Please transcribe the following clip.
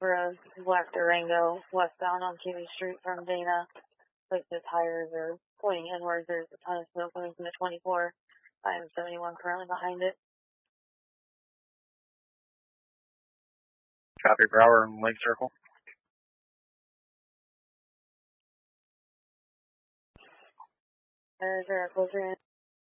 for a black Durango westbound on Kiwi Street from Dana. Like the tires are pointing inwards. There's a ton of smoke coming from the 24. I am 71 currently behind it. Copy, Brower and Lake Circle. Is there a closer in?